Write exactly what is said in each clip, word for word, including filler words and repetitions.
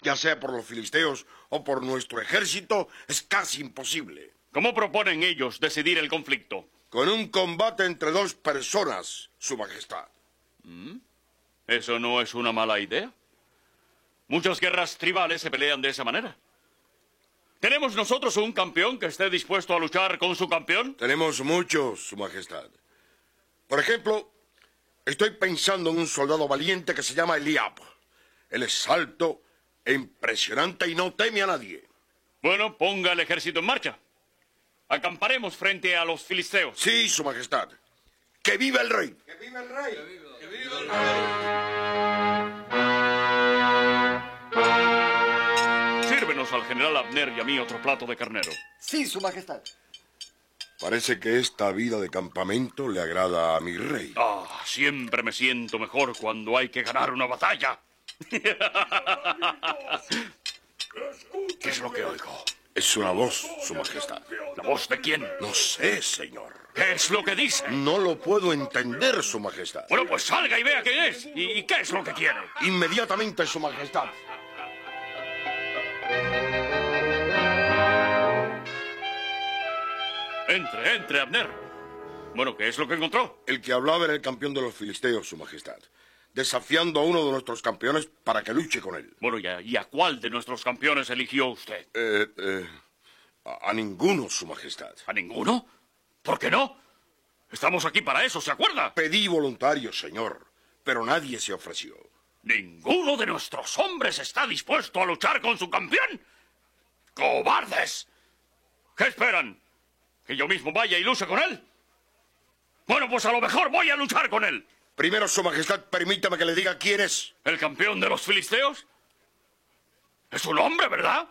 ya sea por los filisteos o por nuestro ejército, es casi imposible. ¿Cómo proponen ellos decidir el conflicto? Con un combate entre dos personas, Su Majestad. ¿Mm? Eso no es una mala idea. Muchas guerras tribales se pelean de esa manera. ¿Tenemos nosotros un campeón que esté dispuesto a luchar con su campeón? Tenemos muchos, Su Majestad. Por ejemplo, estoy pensando en un soldado valiente que se llama Eliab. Él es alto e impresionante y no teme a nadie. Bueno, ponga el ejército en marcha. Acamparemos frente a los filisteos. Sí, Su Majestad. ¡Que viva el rey! ¡Que viva el rey! ¡Que viva, que viva el rey! Sírvenos al general Abner y a mí otro plato de carnero. Sí, Su Majestad. Parece que esta vida de campamento le agrada a mi rey. Ah, siempre me siento mejor cuando hay que ganar una batalla. ¿Qué es lo que oigo? Es una voz, Su Majestad. ¿La voz de quién? No sé, señor. ¿Qué es lo que dice? No lo puedo entender, Su Majestad. Bueno, pues salga y vea quién es. ¿Y qué es lo que quiere? Inmediatamente, Su Majestad. Entre, entre, Abner. Bueno, ¿qué es lo que encontró? El que hablaba era el campeón de los filisteos, Su Majestad. Desafiando a uno de nuestros campeones para que luche con él. Bueno, ¿y a, y a cuál de nuestros campeones eligió usted? Eh, eh, a, a ninguno, Su Majestad. ¿A ninguno? ¿Por qué no? Estamos aquí para eso, ¿se acuerda? Pedí voluntarios, señor, pero nadie se ofreció. ¿Ninguno de nuestros hombres está dispuesto a luchar con su campeón? ¡Cobardes! ¿Qué esperan? ¿Que yo mismo vaya y luche con él? Bueno, pues a lo mejor voy a luchar con él. Primero, Su Majestad, permítame que le diga quién es. ¿El campeón de los filisteos? Es un hombre, ¿verdad?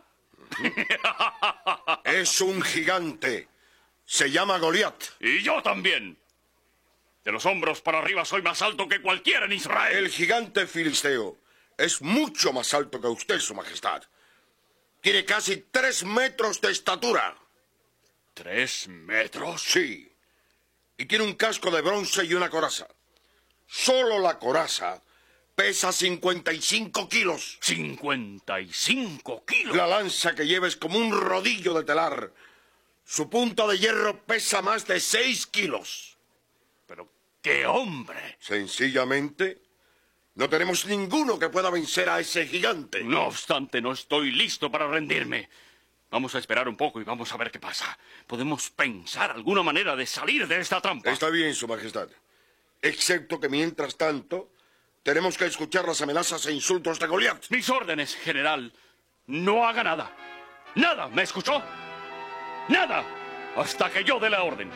Es un gigante. Se llama Goliat. Y yo también. De los hombros para arriba soy más alto que cualquiera en Israel. El gigante filisteo es mucho más alto que usted, Su Majestad. Tiene casi tres metros de estatura. ¿Tres metros? Sí. Y tiene un casco de bronce y una coraza. Solo la coraza pesa cincuenta y cinco kilos. ¿cincuenta y cinco kilos? La lanza que lleva es como un rodillo de telar. Su punta de hierro pesa más de seis kilos. ¡Pero qué hombre! Sencillamente, no tenemos ninguno que pueda vencer a ese gigante. No obstante, no estoy listo para rendirme. Vamos a esperar un poco y vamos a ver qué pasa. Podemos pensar alguna manera de salir de esta trampa. Está bien, Su Majestad. Excepto que mientras tanto, tenemos que escuchar las amenazas e insultos de Goliat. Mis órdenes, general. No haga nada. Nada, ¿me escuchó? Nada, hasta que yo dé la orden.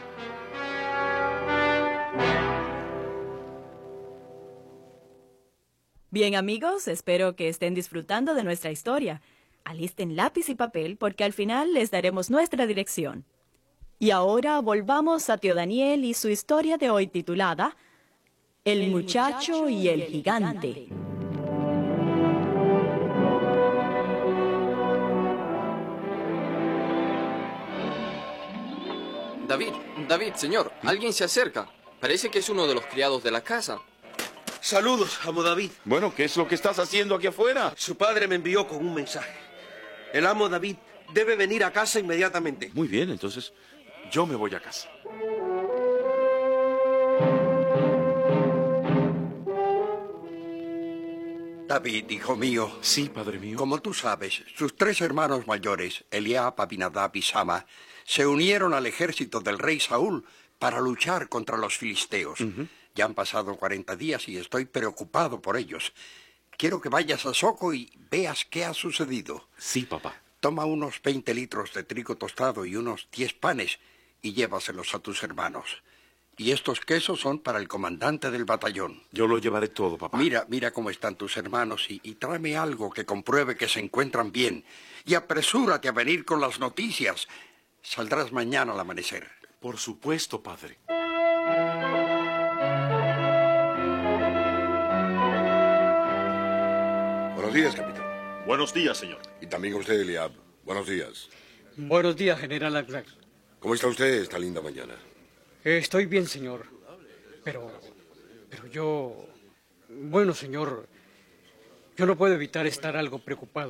Bien, amigos, espero que estén disfrutando de nuestra historia. Alisten lápiz y papel porque al final les daremos nuestra dirección. Y ahora volvamos a Tío Daniel y su historia de hoy titulada El, el muchacho, muchacho y el gigante. gigante. David, David, señor, alguien se acerca. Parece que es uno de los criados de la casa. Saludos, amo David. Bueno, ¿qué es lo que estás haciendo aquí afuera? Su padre me envió con un mensaje. El amo David debe venir a casa inmediatamente. Muy bien, entonces yo me voy a casa. David, hijo mío. Sí, padre mío. Como tú sabes, sus tres hermanos mayores, Eliab, Abinadab y Sama, se unieron al ejército del rey Saúl para luchar contra los filisteos. Uh-huh. Ya han pasado cuarenta días y estoy preocupado por ellos. Quiero que vayas a Soco y veas qué ha sucedido. Sí, papá. Toma unos veinte litros de trigo tostado y unos diez panes y llévaselos a tus hermanos. Y estos quesos son para el comandante del batallón. Yo lo llevaré todo, papá. Mira, mira cómo están tus hermanos y, y tráeme algo que compruebe que se encuentran bien. Y apresúrate a venir con las noticias. Saldrás mañana al amanecer. Por supuesto, padre. Buenos días, capitán. Buenos días, señor. Y también usted, Eliab. Buenos días. Buenos días, general Aglax. ¿Cómo está usted esta linda mañana? Estoy bien, señor. Pero... pero yo... Bueno, señor, yo no puedo evitar estar algo preocupado.